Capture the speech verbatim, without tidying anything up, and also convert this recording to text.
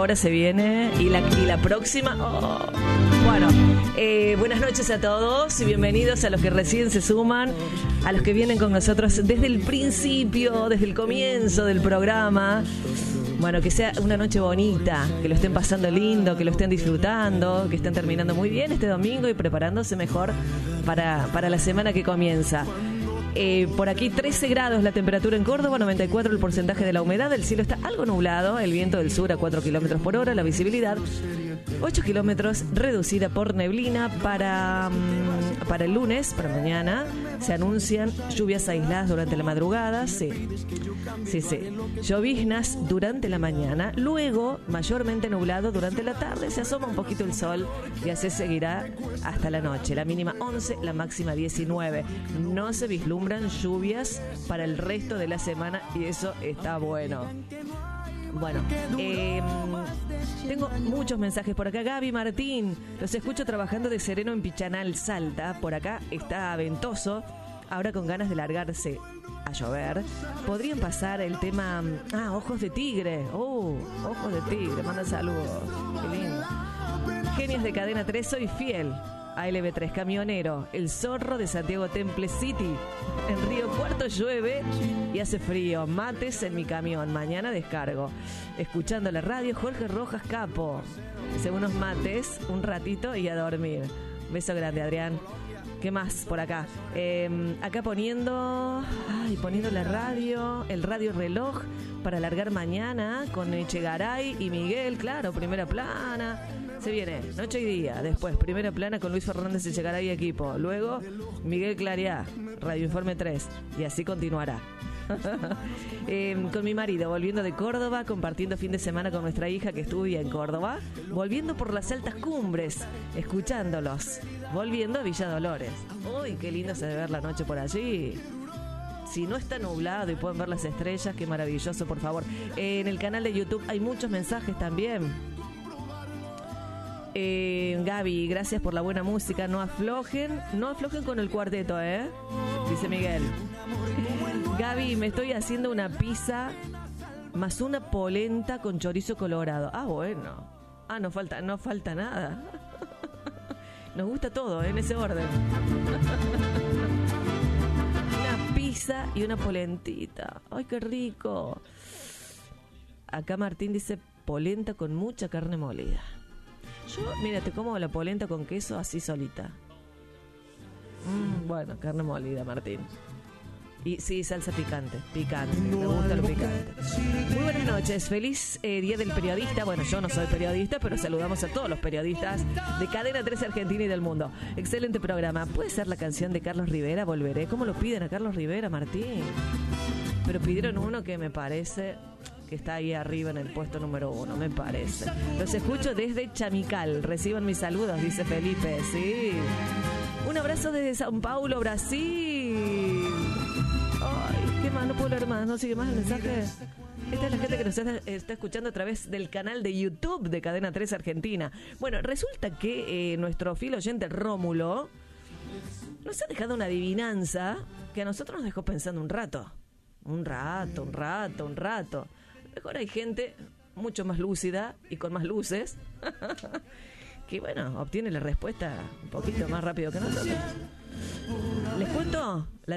Ahora se viene y la, y la próxima. Oh. Bueno, eh, buenas noches a todos y bienvenidos a los que recién se suman, a los que vienen con nosotros desde el principio, desde el comienzo del programa. Bueno, que sea una noche bonita, que lo estén pasando lindo, que lo estén disfrutando, que estén terminando muy bien este domingo y preparándose mejor para, para la semana que comienza. Eh, por aquí trece grados la temperatura en Córdoba, noventa y cuatro el porcentaje de la humedad, el cielo está algo nublado, el viento del sur a cuatro kilómetros por hora, la visibilidad ocho kilómetros, reducida por neblina. Para, um, para el lunes, para mañana, se anuncian lluvias aisladas durante la madrugada, sí, sí, sí, lloviznas durante la mañana, luego mayormente nublado durante la tarde, se asoma un poquito el sol y así seguirá hasta la noche, la mínima once, la máxima diecinueve, no se vislumbran lluvias para el resto de la semana y eso está bueno. Bueno, eh, tengo muchos mensajes por acá. Gaby Martín, los escucho trabajando de sereno en Pichanal, Salta. Por acá está ventoso, ahora con ganas de largarse a llover. Podrían pasar el tema... Ah, Ojos de Tigre. Oh, Ojos de Tigre, manda saludos. Qué lindo. Genios de Cadena tres, soy fiel. A L B tres, camionero, el zorro de Santiago Temple City. En Río Cuarto llueve y hace frío. Mates en mi camión, mañana descargo. Escuchando la radio, Jorge Rojas Capo. Hace unos mates, un ratito y a dormir. Beso grande, Adrián. ¿Qué más por acá? Eh, acá poniendo... Ay, poniendo la radio, el radio reloj para largar mañana con Echegaray y Miguel, claro, primera plana. Se viene noche y día, después primera plana con Luis Fernández Echegaray y equipo, luego Miguel Clariá, Radio Informe tres, y así continuará. eh, con mi marido, volviendo de Córdoba, compartiendo fin de semana con nuestra hija que estudia en Córdoba, volviendo por las altas cumbres, escuchándolos, volviendo a Villa Dolores. Uy, qué lindo se debe ver la noche por allí. Si no está nublado y pueden ver las estrellas, qué maravilloso, por favor. Eh, en el canal de YouTube hay muchos mensajes también. Eh, Gaby, gracias por la buena música. No aflojen, no aflojen con el cuarteto, ¿eh? Dice Miguel. Gaby, me estoy haciendo una pizza más una polenta con chorizo colorado. Ah, bueno. Ah, no falta, no falta nada. Nos gusta todo, ¿eh? En ese orden. Una pizza y una polentita. Ay, qué rico. Acá Martín dice polenta con mucha carne molida. Yo, mira, te como la polenta con queso así solita. Mm, bueno, carne molida, Martín. Y sí, salsa picante, picante, me gusta lo picante. Muy buenas noches, feliz eh, Día del Periodista. Bueno, yo no soy periodista, pero saludamos a todos los periodistas de Cadena tres Argentina y del mundo. Excelente programa. ¿Puede ser la canción de Carlos Rivera, Volveré? ¿Cómo lo piden a Carlos Rivera, Martín? Pero pidieron uno que me parece... que está ahí arriba en el puesto número uno, me parece. Los escucho desde Chamical. Reciban mis saludos, dice Felipe. Sí. Un abrazo desde Sao Paulo, Brasil. Ay, ¿qué más? No puedo leer más. ¿No sigue más el mensaje? Esta es la gente que nos está, está escuchando a través del canal de YouTube de Cadena tres Argentina. Bueno, resulta que eh, nuestro fiel oyente Rómulo nos ha dejado una adivinanza que a nosotros nos dejó pensando un rato. Un rato, un rato, un rato. Mejor hay gente mucho más lúcida y con más luces que, bueno, obtiene la respuesta un poquito más rápido que nosotros. ¿Les cuento? La